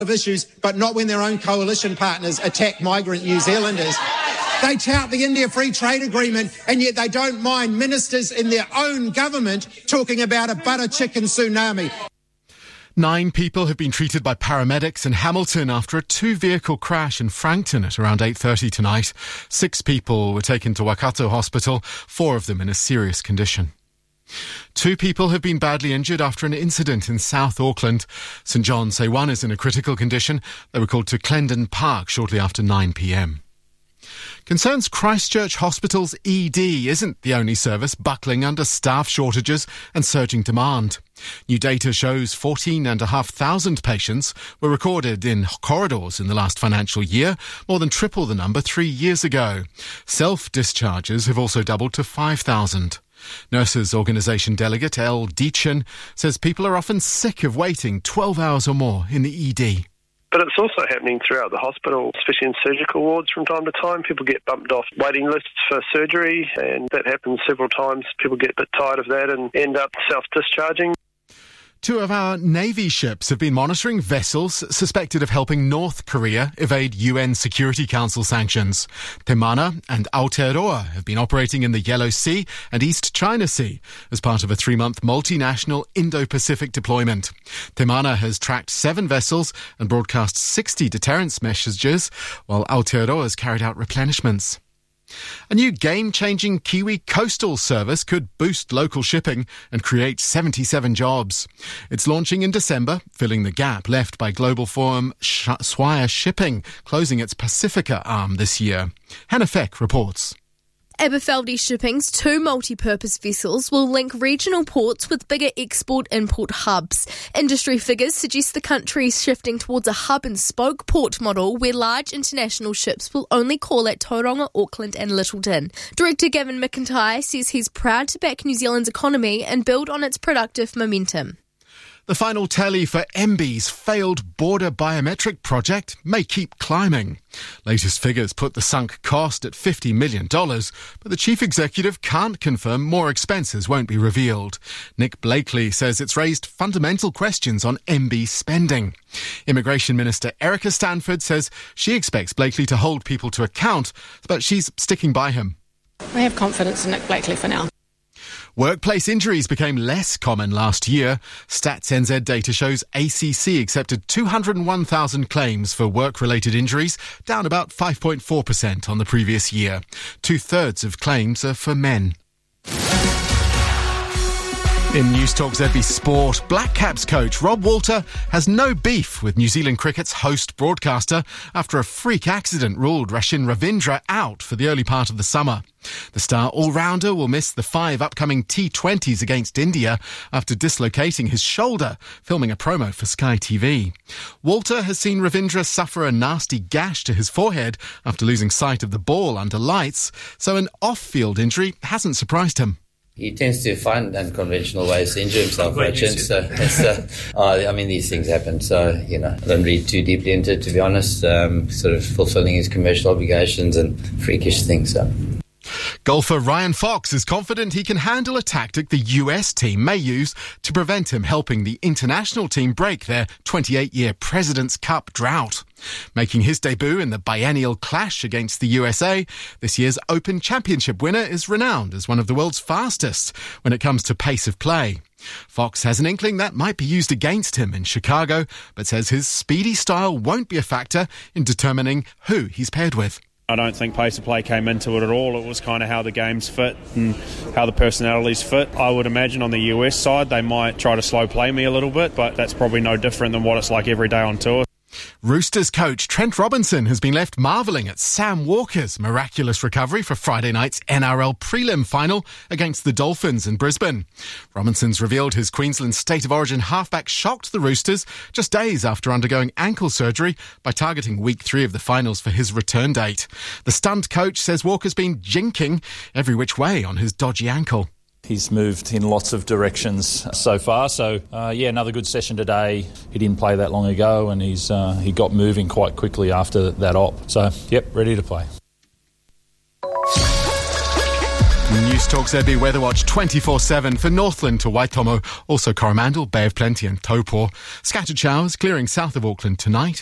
of issues, but not when their own coalition partners attack migrant New Zealanders. They tout the India Free Trade Agreement, and yet they don't mind ministers in their own government talking about a butter chicken tsunami. 9 people have been treated by paramedics in Hamilton after a 2-vehicle crash in Frankton at around 8:30 tonight. 6 people were taken to Waikato Hospital, 4 of them in a serious condition. 2 people have been badly injured after an incident in South Auckland. St John's say one is in a critical condition. They were called to Clendon Park shortly after 9 p.m. Concerns Christchurch Hospital's ED isn't the only service buckling under staff shortages and surging demand. New data shows 14,500 patients were recorded in corridors in the last financial year, more than triple the number 3 years ago. Self-discharges have also doubled to 5,000. Nurses Organisation delegate Elle Deitchen says people are often sick of waiting 12 hours or more in the ED. But it's also happening throughout the hospital, especially in surgical wards from time to time. People get bumped off waiting lists for surgery, and that happens several times. People get a bit tired of that and end up self-discharging. 2 of our Navy ships have been monitoring vessels suspected of helping North Korea evade UN Security Council sanctions. Te Mana and Aotearoa have been operating in the Yellow Sea and East China Sea as part of a 3-month multinational Indo-Pacific deployment. Te Mana has tracked 7 vessels and broadcast 60 deterrence messages, while Aotearoa has carried out replenishments. A new game-changing Kiwi coastal service could boost local shipping and create 77 jobs. It's launching in December, filling the gap left by global forum Swire Shipping, closing its Pacifica arm this year. Hannah Feck reports. Aberfeldy Shipping's 2 multi-purpose vessels will link regional ports with bigger export-import hubs. Industry figures suggest the country is shifting towards a hub-and-spoke port model where large international ships will only call at Tauranga, Auckland and Littleton. Director Gavin McIntyre says he's proud to back New Zealand's economy and build on its productive momentum. The final tally for MBIE's failed border biometric project may keep climbing. Latest figures put the sunk cost at $50 million, but the chief executive can't confirm more expenses won't be revealed. Nick Blakely says it's raised fundamental questions on MBIE spending. Immigration Minister Erica Stanford says she expects Blakely to hold people to account, but she's sticking by him. I have confidence in Nick Blakely for now. Workplace injuries became less common last year. Stats NZ data shows ACC accepted 201,000 claims for work-related injuries, down about 5.4% on the previous year. 2/3 of claims are for men. In News Talk ZB Sport, Black Caps coach Rob Walter has no beef with New Zealand cricket's host broadcaster after a freak accident ruled Rachin Ravindra out for the early part of the summer. The star all-rounder will miss the 5 upcoming T20s against India after dislocating his shoulder, filming a promo for Sky TV. Walter has seen Ravindra suffer a nasty gash to his forehead after losing sight of the ball under lights, so an off-field injury hasn't surprised him. He tends to find unconventional ways to injure himself, Rachin. These things happen. So, I don't read too deeply into it, to be honest. Sort of fulfilling his commercial obligations and freakish things. So. Golfer Ryan Fox is confident he can handle a tactic the US team may use to prevent him helping the international team break their 28-year President's Cup drought. Making his debut in the biennial clash against the USA, this year's Open Championship winner is renowned as one of the world's fastest when it comes to pace of play. Fox has an inkling that might be used against him in Chicago, but says his speedy style won't be a factor in determining who he's paired with. I don't think pace of play came into it at all. It was kind of how the games fit and how the personalities fit. I would imagine on the US side they might try to slow play me a little bit, but that's probably no different than what it's like every day on tour. Roosters coach Trent Robinson has been left marvelling at Sam Walker's miraculous recovery for Friday night's NRL prelim final against the Dolphins in Brisbane. Robinson's revealed his Queensland State of Origin halfback shocked the Roosters just days after undergoing ankle surgery by targeting week 3 of the finals for his return date. The stunned coach says Walker's been jinking every which way on his dodgy ankle. He's moved in lots of directions so far. So, another good session today. He didn't play that long ago and he got moving quite quickly after that op. So, ready to play. News Talk ZB Weather Watch 24/7 for Northland to Waitomo, also Coromandel, Bay of Plenty and Taupo. Scattered showers clearing south of Auckland tonight.